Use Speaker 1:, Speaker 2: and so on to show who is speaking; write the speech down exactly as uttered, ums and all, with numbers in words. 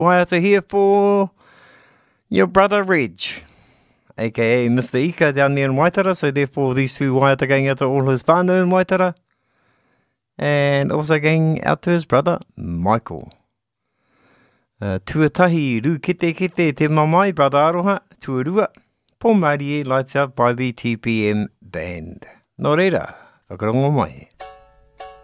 Speaker 1: waiata here for your brother Reg, aka Mister Ika down there in Waitara, so therefore these two waiata going out to all his whānau in Waitara, and also going out to his brother Michael. Uh, tuatahi ru kete kete te mamai, brother Aroha, tuarua, po Māori e lights out by the T P M band. Nō reira, whakarongo mai.